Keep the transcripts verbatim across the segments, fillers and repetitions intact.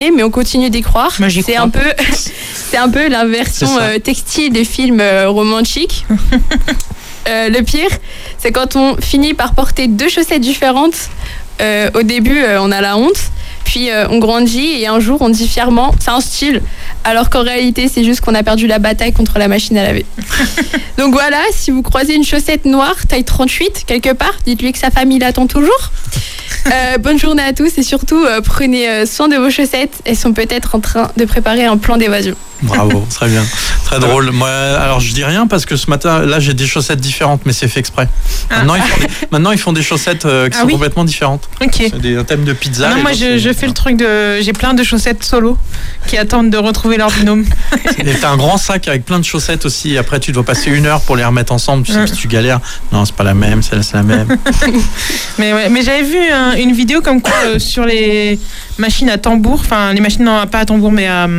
vrai, mais on continue d'y croire. Moi, j'y c'est crois. un peu, c'est un peu la version euh, textile des films euh, romantiques. euh, le pire, c'est quand on finit par porter deux chaussettes différentes. Euh, au début, euh, on a la honte. Puis euh, on grandit et un jour on dit fièrement c'est un style, alors qu'en réalité c'est juste qu'on a perdu la bataille contre la machine à laver. Donc voilà, si vous croisez une chaussette noire taille trente-huit quelque part, dites-lui que sa famille l'attend toujours. Euh, bonne journée à tous et surtout euh, prenez euh, soin de vos chaussettes, elles sont peut-être en train de préparer un plan d'évasion. Bravo, très bien, très drôle. Moi, alors je dis rien parce que ce matin, là j'ai des chaussettes différentes, mais c'est fait exprès. Maintenant, ils font des, maintenant ils font des chaussettes euh, qui Ah sont oui complètement différentes. Ok. C'est des, un thème de pizza. Non, moi je, je fais le truc de. J'ai plein de chaussettes solo qui attendent de retrouver leur binôme. Et t'as un grand sac avec plein de chaussettes aussi. Et après, tu dois passer une heure pour les remettre ensemble. Tu sais, si tu galères. Non, c'est pas la même, celle-là, c'est la même. mais ouais, mais j'avais vu un, une vidéo comme quoi euh, sur les machines à tambour, enfin les machines, non, pas à tambour, mais à,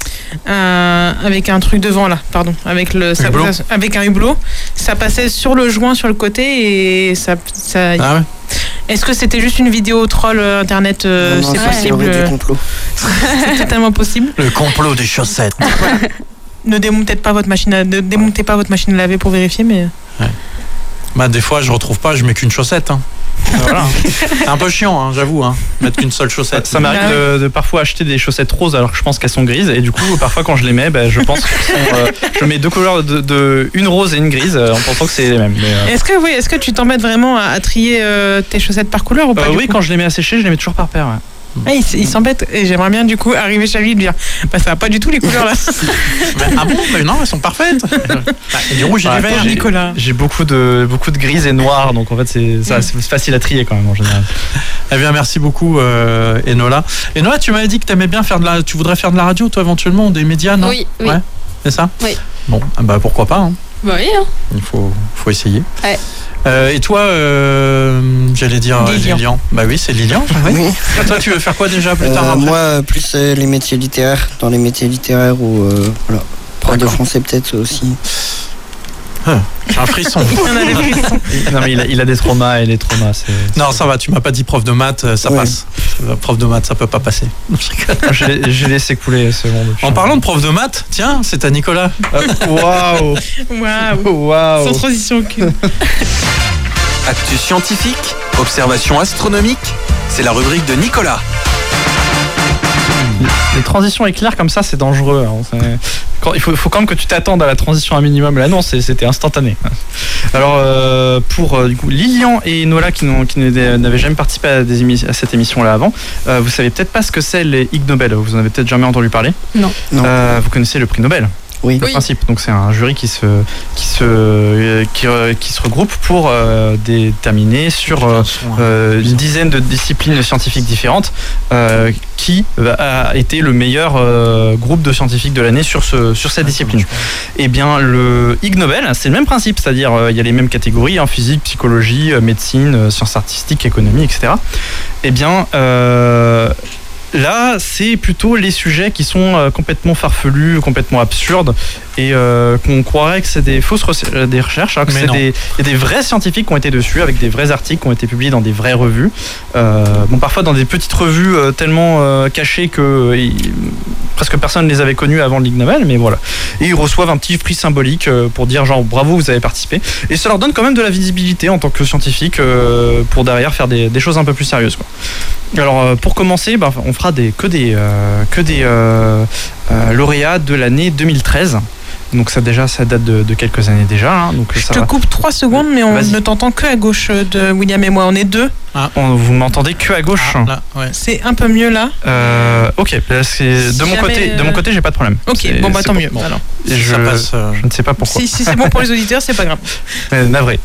à, avec un truc devant là, pardon, avec le ça, ça, avec un hublot, ça passait sur le joint sur le côté et ça. ça ah ouais. Est-ce que c'était juste une vidéo troll internet euh, non, c'est non, possible. C'est du complot. C'est totalement possible. Le complot des chaussettes. Voilà. Ne démontez pas votre machine à, ne démontez pas votre machine à laver pour vérifier, mais. Ouais. Bah des fois je retrouve pas, je mets qu'une chaussette. Hein. Voilà. C'est un peu chiant, hein, j'avoue, hein, mettre qu'une seule chaussette. Ça m'arrive de, de parfois acheter des chaussettes roses alors que je pense qu'elles sont grises et du coup parfois quand je les mets, ben, je pense que sont, euh, je mets deux couleurs de, de une rose et une grise euh, en pensant que c'est les mêmes. Mais, euh... Est-ce que oui, est-ce que tu t'embêtes vraiment à, à trier euh, tes chaussettes par couleur ou pas? euh, Oui, coup quand je les mets à sécher, je les mets toujours par paire. Ouais. Ah, il, il s'embête et j'aimerais bien du coup arriver chez lui et lui dire bah ça va pas du tout les couleurs là. Mais, ah bon, mais non, elles sont parfaites. Bah, et du rouge et ouais, du vert. Nicolas. J'ai beaucoup de beaucoup de grises et noires, donc en fait c'est ça, c'est facile à trier quand même en général. Eh bien merci beaucoup euh, Enola. Enola, tu m'avais dit que t'aimais bien faire de la, tu voudrais faire de la radio toi éventuellement, des médias, non? Oui, oui. Ouais, c'est ça? Oui. Bon, bah pourquoi pas. Hein. Bah oui. Hein. Il faut faut essayer. Ouais. Euh, et toi, euh, j'allais dire Lilian. Lilian. Bah oui, c'est Lilian. Oui. Ah, toi, tu veux faire quoi déjà plus tard Euh, après? moi, plus euh, les métiers littéraires, dans les métiers littéraires ou euh, voilà, prof de français peut-être aussi. Ah, j'ai un frisson. Il en a des frissons. Non mais il a, il a des traumas et les traumas c'est. Non, ça va, tu m'as pas dit prof de maths, ça Ouais. passe. Prof de maths, ça peut pas passer. J'ai j'ai laissé couler ce monde. En parlant de prof de maths, tiens, c'est à Nicolas. Waouh. Waouh. Waouh. Sans transition aucune. Actu scientifique, observation astronomique, c'est la rubrique de Nicolas. Les transitions éclairs comme ça, c'est dangereux. Hein. C'est... Quand, il faut, faut quand même que tu t'attendes à la transition un minimum. Là, non, c'est, c'était instantané. Alors, euh, pour euh, du coup, Lilian et Nola qui, qui n'avaient jamais participé à, des émi- à cette émission-là avant, euh, vous savez peut-être pas ce que c'est les Ig Nobel. Vous en avez peut-être jamais entendu parler. Non. Non. Euh, vous connaissez le prix Nobel. Oui. Le principe. Donc c'est un jury qui se qui se euh, qui, euh, qui se regroupe pour euh, déterminer sur euh, euh, une dizaine de disciplines scientifiques différentes euh, qui a été le meilleur euh, groupe de scientifiques de l'année sur ce sur cette discipline. Et bien le Ig Nobel, c'est le même principe, c'est-à-dire euh, il y a les mêmes catégories, hein, physique, psychologie, euh, médecine, euh, sciences artistiques, économie, et cetera. Et bien euh, là, c'est plutôt les sujets qui sont euh, complètement farfelus, complètement absurdes et euh, qu'on croirait que c'est des fausses re- des recherches, alors que Mais c'est non. des, il y a des vrais scientifiques qui ont été dessus avec des vrais articles qui ont été publiés dans des vraies revues. Euh, bon, parfois dans des petites revues euh, tellement euh, cachées que euh, il- presque personne ne les avait connus avant le Ig Nobel, mais voilà. Et ils reçoivent un petit prix symbolique euh, pour dire genre bravo, vous avez participé. Et ça leur donne quand même de la visibilité en tant que scientifiques euh, pour derrière faire des, des choses un peu plus sérieuses, quoi. Alors euh, pour commencer, bah, on fera des, que des, euh, que des euh, euh, lauréats de l'année deux mille treize. Donc ça déjà, ça date de, de quelques années déjà. Hein, donc Je ça te va. coupe trois secondes, mais on Vas-y. ne t'entend que à gauche de William et moi. On est deux. On, vous m'entendez que à gauche. Ah, là, ouais. C'est un peu mieux là. Euh, ok, là, c'est, Si de mon jamais, côté, de euh, mon côté, j'ai pas de problème. Ok, C'est- bon bah c'est tant bon. mieux. Bon. Alors. Et je, Ça passe. euh, je ne sais pas pourquoi. Si, si c'est bon pour les auditeurs, c'est pas grave. Euh, navré.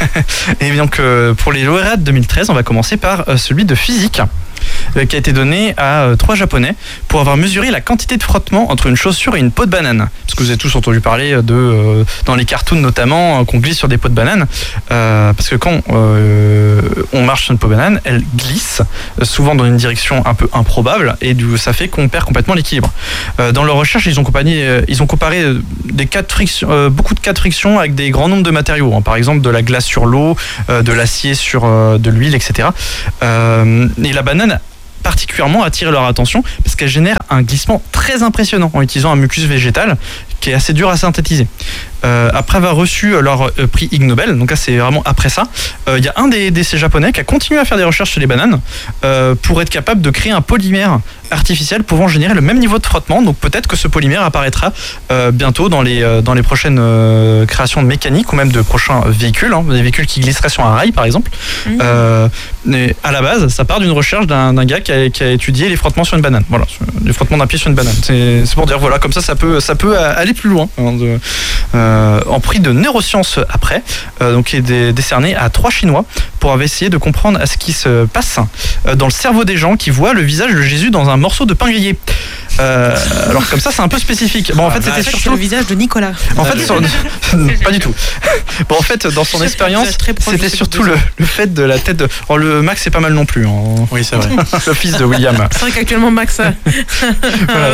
Et donc euh, pour les lauréats de deux mille treize, on va commencer par euh, celui de physique, euh, qui a été donné à euh, trois Japonais pour avoir mesuré la quantité de frottement entre une chaussure et une peau de banane. Parce que vous avez tous entendu parler de, euh, dans les cartoons notamment, euh, qu'on glisse sur des peaux de banane. Euh, parce que quand euh, on marche sur une peau de banane, elle glisse, euh, souvent dans une direction un peu improbable, et du, ça fait qu'on perd complètement l'équilibre. Euh, dans leur recherche, ils ont, comparé, euh, ils ont comparé euh, des cas de friction, euh, beaucoup de cas de friction avec des grands nombres de matériaux, hein, par exemple de la glace sur l'eau, euh, de l'acier sur euh, de l'huile, et cetera. Euh, et la banane particulièrement attiré leur attention parce qu'elle génère un glissement très impressionnant en utilisant un mucus végétal qui est assez dur à synthétiser. Euh, après avoir reçu leur euh, prix Ig Nobel, donc là c'est vraiment après ça, il euh, y a un des, des ces japonais qui a continué à faire des recherches sur les bananes euh, pour être capable de créer un polymère artificiel pouvant générer le même niveau de frottement. Donc peut-être que ce polymère apparaîtra euh, bientôt dans les, euh, dans les prochaines euh, créations de mécanique ou même de prochains véhicules, hein, des véhicules qui glisseraient sur un rail par exemple. Mmh. Euh, mais à la base, ça part d'une recherche d'un, d'un gars qui a, qui a étudié les frottements sur une banane. Voilà, les frottements d'un pied sur une banane. C'est, c'est pour dire, voilà, comme ça, ça peut, ça peut aller plus loin. Hein, de, euh, en prix de neurosciences après, euh, donc qui est dé, décerné à trois Chinois pour avoir essayé de comprendre à ce qui se passe euh, dans le cerveau des gens qui voient le visage de Jésus dans un morceau de pain grillé. Euh, alors comme ça c'est un peu spécifique. Bon en fait c'était surtout le visage de Nicolas. En fait sur... pas du tout. Bon en fait dans son expérience c'était surtout le, le fait de la tête de. Oh, le Max c'est pas mal non plus. Hein. Oui c'est vrai. Le fils de William. C'est vrai qu'actuellement Max a voilà.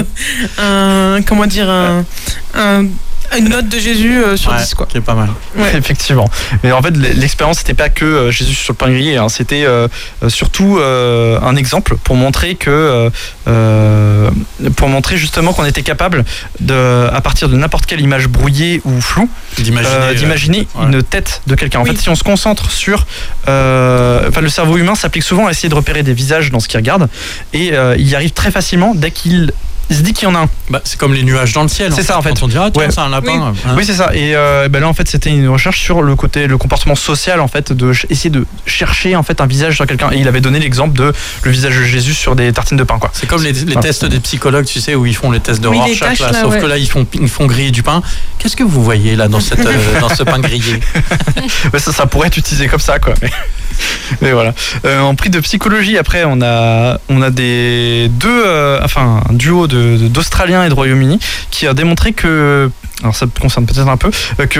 un comment dire un, un une note de Jésus euh, sur ouais, dix quoi. Qui est pas mal. Ouais. Effectivement. Mais en fait l'expérience c'était pas que euh, Jésus sur le pain grillé, hein. C'était euh, surtout euh, un exemple pour montrer que euh, pour montrer justement qu'on était capable de, à partir de n'importe quelle image brouillée ou floue, d'imaginer, euh, d'imaginer euh, une ouais. tête de quelqu'un. En oui. fait, si on se concentre sur, euh, enfin le cerveau humain s'applique souvent à essayer de repérer des visages dans ce qu'il regarde et euh, il y arrive très facilement dès qu'il il se dit qu'il y en a un. Bah, c'est comme les nuages dans le ciel. C'est ça en fait. Quand on dirait, ah, ouais. c'est un lapin. Oui, hein. oui c'est ça. Et euh, ben là en fait c'était une recherche sur le côté, le comportement social en fait, de essayer de chercher en fait un visage sur quelqu'un. Et il avait donné l'exemple de le visage de Jésus sur des tartines de pain quoi. C'est comme les, les voilà. tests des psychologues, tu sais, où ils font les tests de oui, Rorschach, là, là, sauf ouais. que là ils font ils font griller du pain. Qu'est-ce que vous voyez là dans cette euh, dans ce pain grillé? Ouais, ça, ça pourrait être utilisé comme ça quoi. Mais, mais voilà. Euh, en prix de psychologie après on a on a des deux euh, enfin un duo de, de d'Australiens et de Royaume-Uni qui a démontré que, alors ça me concerne peut-être un peu,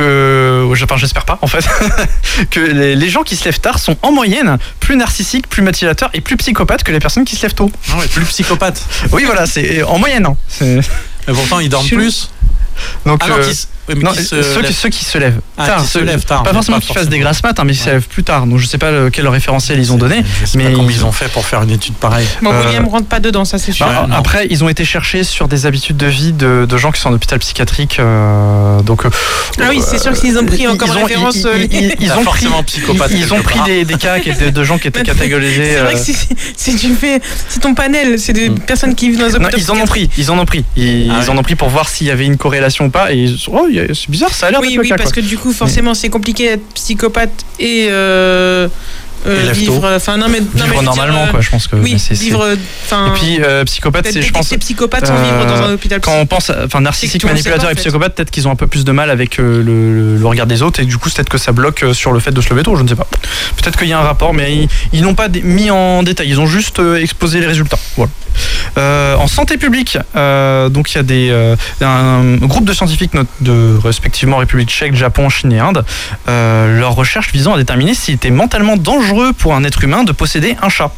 que, enfin j'espère pas en fait, que les, les gens qui se lèvent tard sont en moyenne plus narcissiques, plus manipulateurs et plus psychopathes que les personnes qui se lèvent tôt. Ah ouais, plus psychopathes. Oui voilà, c'est en moyenne. Hein. C'est... Mais pourtant ils dorment plus. Donc ah non, euh, qui, oui, mais non, qui se ceux, qui, ceux qui se lèvent ah, tard, qui se ceux, lèvent tard pas forcément qui fassent des grasses maths, hein, mais qui se lèvent plus tard. Donc je sais pas le, quel référentiel ils ont donné, je sais mais pas comment ils ont fait pour faire une étude pareille. Bon, euh, William rentre pas dedans, ça c'est sûr. Bah, ouais, après, ils ont été cherchés sur des habitudes de vie de, de gens qui sont en hôpital psychiatrique. Euh, donc, euh, ah oui, c'est sûr qu'ils ont pris encore ils ont, référence. Ils, ils, ils, ils ont pris, psychopathe. Ils, ils ont pris des, des cas qui étaient de gens qui étaient catégorisés. C'est vrai que si, si tu fais, si ton panel, c'est des mm. personnes qui vivent dans les hôpitaux. Ils en ont pris, ils en ont pris, ils, ah, ils en ont pris pour voir s'il y avait une corrélation ou pas. Et ils, oh, c'est bizarre, ça a l'air. Oui, d'être oui, le cas, parce quoi. que du coup, forcément, c'est compliqué d'être psychopathe et. Euh, Euh, vivre enfin non mais vivre non, mais normalement dire, quoi je pense que oui c'est, vivre enfin et puis euh, psychopathe c'est je pense c'est psychopathe sans euh, vivre dans un hôpital quand on pense enfin narcissique manipulateur pas, et psychopathe peut-être qu'ils ont un peu plus de mal avec euh, le, le regard des autres et du coup peut-être que ça bloque sur le fait de se lever tôt, je ne sais pas, peut-être qu'il y a un rapport mais ils, ils n'ont pas mis en détail, ils ont juste euh, exposé les résultats. Voilà. Euh, en santé publique, euh, donc il y a des, euh, un groupe de scientifiques de respectivement République tchèque, Japon, Chine et Inde, euh, leur recherche visant à déterminer s'il était mentalement dangereux pour un être humain de posséder un chat.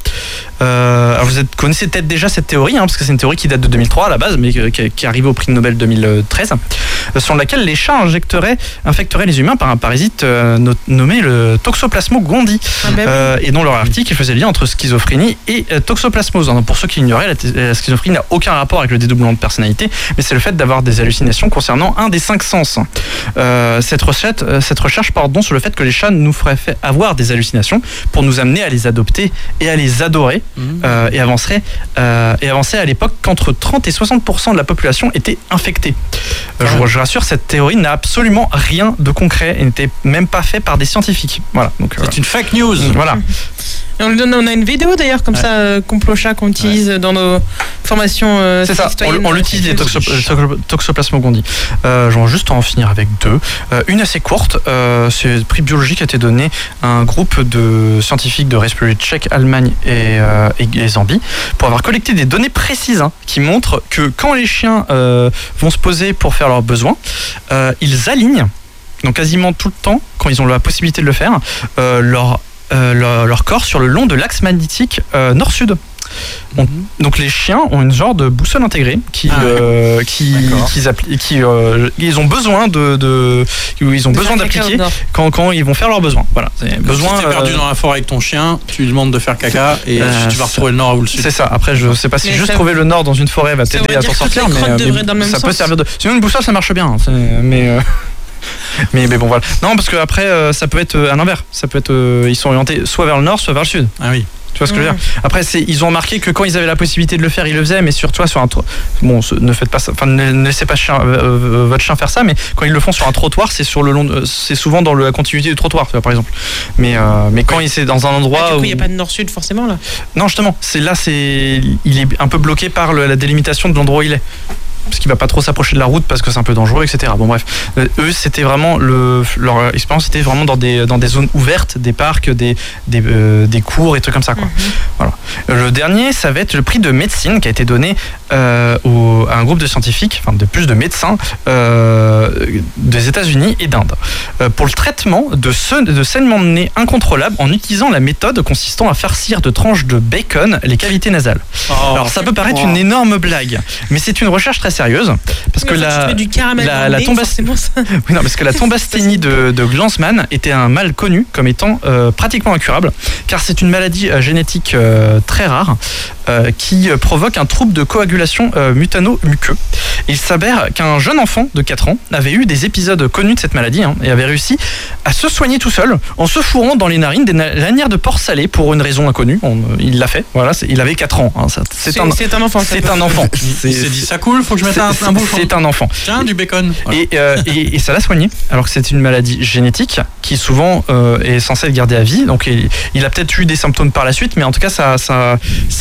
Euh, alors vous êtes, connaissez peut-être déjà cette théorie, hein, parce que c'est une théorie qui date de deux mille trois à la base, mais qui, qui est arrivée au prix Nobel deux mille treize, euh, selon laquelle les chats injecteraient, infecteraient les humains par un parasite euh, no, nommé le Toxoplasma gondii, ah ben euh, et dont leur article faisait lien entre schizophrénie et euh, toxoplasmose. Alors, pour ceux qui ignoraient, la, la schizophrénie n'a aucun rapport avec le dédoublement de personnalité, mais c'est le fait d'avoir des hallucinations concernant un des cinq sens. Euh, cette recherche, cette recherche porte donc sur le fait que les chats nous feraient fait avoir des hallucinations pour nous amener à les adopter et à les adorer. Mmh. Euh, et avancerait euh, et avançait à l'époque qu'entre trente et soixante pour cent de la population était infectée. Euh, je, je rassure, cette théorie n'a absolument rien de concret et n'était même pas fait par des scientifiques. Voilà. Donc c'est euh, une fake news. Voilà. Et on, on a une vidéo d'ailleurs comme ouais. ça, euh, complot chat qu'on utilise ouais. dans nos formations. Euh, c'est ça. On, on l'utilise les toxoplasma toxoplasma gondii. Euh, je vais juste en finir avec deux. Euh, une assez courte. Euh, c'est le prix biologique qui a été donné à un groupe de scientifiques de République tchèque, Allemagne et, euh, et, et Zambie pour avoir collecté des données précises hein, qui montrent que quand les chiens euh, vont se poser pour faire leurs besoins, euh, ils alignent, donc quasiment tout le temps, quand ils ont la possibilité de le faire, euh, leur Euh, leur, leur corps sur le long de l'axe magnétique euh, nord-sud. On, donc les chiens ont une genre de boussole intégrée qui, ah, euh, qui, qui, appli- qui euh, ils ont besoin de, de ils ont de besoin d'appliquer quand, quand ils vont faire leurs besoins. Voilà. C'est besoin. Si t'es perdu euh, dans la forêt avec ton chien, tu lui demandes de faire caca et euh, tu vas retrouver le nord ou le sud. C'est ça. Après, je sais pas si mais juste trouver le nord dans une forêt va t'aider à t'en sortir, mais, mais ça sens. peut servir de. Sinon une boussole ça marche bien, hein, mais. Euh... Mais, mais bon voilà. Non parce que après euh, ça peut être à l'inverse. Ça peut être euh, ils sont orientés soit vers le nord soit vers le sud. Ah oui. Tu vois ce que mmh. je veux dire. Après c'est, ils ont remarqué que quand ils avaient la possibilité de le faire ils le faisaient, mais sur toi sur un toit. Bon ne faites pas ça. Enfin ne, ne laissez pas chien, euh, votre chien faire ça, mais quand ils le font sur un trottoir c'est sur le long de, c'est souvent dans la continuité du trottoir tu vois, par exemple. Mais euh, mais quand oui. c'est dans un endroit ah, du coup il où... n'y a pas de nord-sud forcément là. Non justement c'est là c'est il est un peu bloqué par le, la délimitation de l'endroit où il est. Parce qu'il va pas trop s'approcher de la route parce que c'est un peu dangereux, et cetera. Bon bref, euh, eux c'était vraiment le leur expérience c'était vraiment dans des dans des zones ouvertes, des parcs, des des, euh, des cours et trucs comme ça quoi. Mm-hmm. Voilà. Le dernier, ça va être le prix de médecine qui a été donné euh, au, à un groupe de scientifiques, enfin de plus de médecins euh, des États-Unis et d'Inde euh, pour le traitement de ce, de saignements de nez incontrôlables en utilisant la méthode consistant à farcir de tranches de bacon les cavités nasales. Oh. Alors ça peut paraître oh. une énorme blague, mais c'est une recherche très sérieuse parce que la, la, la, tombas... oui, non, parce que la tombasthénie de, de Glanzmann était un mal connu comme étant euh, pratiquement incurable car c'est une maladie euh, génétique euh, très rare euh, qui provoque un trouble de coagulation euh, mutano-muqueux. Il s'avère qu'un jeune enfant de quatre ans avait eu des épisodes connus de cette maladie hein, et avait réussi à se soigner tout seul en se fourrant dans les narines des na- lanières de porc salé pour une raison inconnue. On, il l'a fait, voilà, c'est, il avait quatre ans. Hein, ça, c'est, c'est, un, c'est un enfant. C'est un enfant. Il s'est dit ça cool, faut que je mette un, un bouchon. C'est un enfant. Tiens, du bacon. Voilà. Et, euh, et, et ça l'a soigné, alors que c'est une maladie génétique qui souvent euh, est censée être gardée à vie. Donc il, il a peut-être eu des symptômes par la suite, mais en tout cas ça, ça,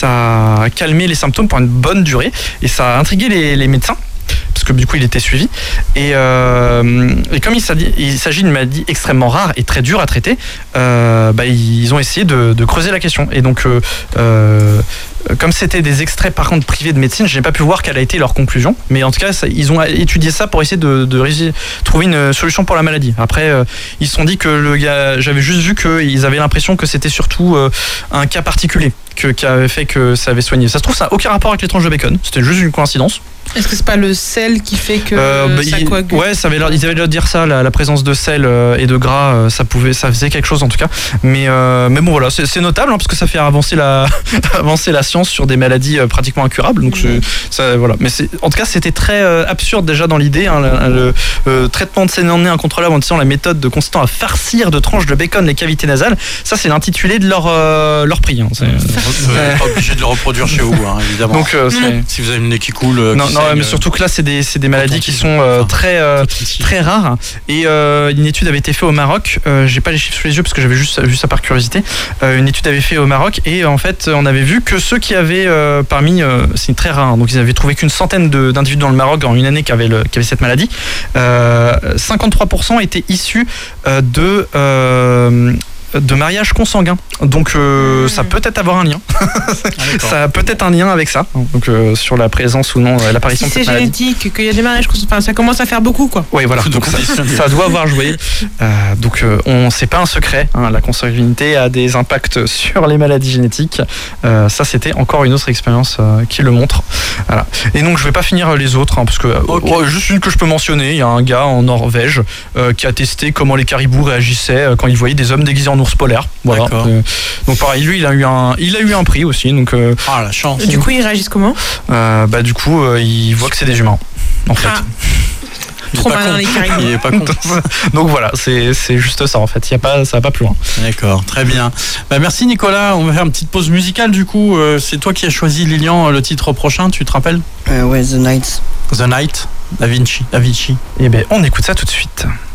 ça a calmé les symptômes pour une bonne durée et ça a intrigué les, les médecins. Parce que du coup il était suivi et, euh, et comme il s'agit, il s'agit d'une maladie extrêmement rare et très dure à traiter, euh, bah, ils ont essayé de, de creuser la question et donc euh, euh, comme c'était des extraits par contre privés de médecine, je n'ai pas pu voir quelle a été leur conclusion, mais en tout cas ça, ils ont étudié ça pour essayer de, de, de trouver une solution pour la maladie. Après euh, ils se sont dit que le gars, j'avais juste vu qu'ils avaient l'impression que c'était surtout euh, un cas particulier que, qui avait fait que ça avait soigné. Ça se trouve ça n'a aucun rapport avec les tranches de bacon, c'était juste une coïncidence. Est-ce que c'est pas le sel qui fait que euh, bah, ça il, coagule ? Ouais, ça avait l'air, ils avaient l'air de dire ça, la, la présence de sel euh, et de gras, euh, ça pouvait, ça faisait quelque chose en tout cas. Mais, euh, mais bon voilà, c'est, c'est notable hein, parce que ça fait avancer la, avancer la science sur des maladies euh, pratiquement incurables. Donc mmh. ça, voilà. Mais c'est, en tout cas, c'était très euh, absurde déjà dans l'idée. Hein, le, le euh, traitement de saignements de nez incontrôlable en utilisant la méthode de consistant à farcir de tranches de bacon les cavités nasales. Ça, c'est l'intitulé de leur euh, leur prix. Hein. C'est, vous n'êtes pas obligé de le reproduire chez vous, hein, évidemment. Donc euh, c'est... si vous avez le nez qui coule, euh, non, qui non, saigne, mais surtout que là, c'est des, c'est des maladies qui sont euh, très, euh, très rares. Et euh, une étude avait été faite au Maroc. Euh, j'ai pas les chiffres sous les yeux parce que j'avais juste vu ça par curiosité. Euh, une étude avait fait au Maroc et en fait, on avait vu que ceux qui avaient euh, parmi, euh, c'est très rare. Donc ils avaient trouvé qu'une centaine de, d'individus dans le Maroc en une année qui avaient, le, qui avaient cette maladie. Euh, cinquante-trois pour cent étaient issus euh, de euh, de mariage consanguin, donc euh, mmh. ça peut peut-être avoir un lien. Ah, ça a peut-être un lien avec ça, donc euh, sur la présence ou non, euh, l'apparition si de cette maladie. C'est génétique, qu'il y a des mariages consanguins, enfin, ça commence à faire beaucoup quoi. Oui voilà, donc ça, ça doit avoir joué. Euh, donc euh, on, c'est pas un secret, hein, la consanguinité a des impacts sur les maladies génétiques. Euh, ça c'était encore une autre expérience euh, qui le montre. Voilà. Et donc je vais pas finir les autres, hein, parce que okay. euh, juste une que je peux mentionner, il y a un gars en Norvège euh, qui a testé comment les caribous réagissaient euh, quand ils voyaient des hommes déguisés en ours polaire. Voilà. Euh, donc pareil, lui il a eu un, il a eu un prix aussi. Donc euh, ah la chance. Et du coup ils réagissent comment ? euh, Bah du coup euh, il voit que c'est des humains en fait. Ah. Trop malin les caribous. Il est pas con. Donc voilà, c'est, c'est juste ça en fait. Il y a pas, ça va pas plus loin. D'accord, très bien. Bah, merci Nicolas. On va faire une petite pause musicale du coup. Euh, c'est toi qui as choisi Lilian le titre prochain. Tu te rappelles ? euh, Ouais, The Night. The Night. Da Vinci. Da Vinci. Et ben on écoute ça tout de suite.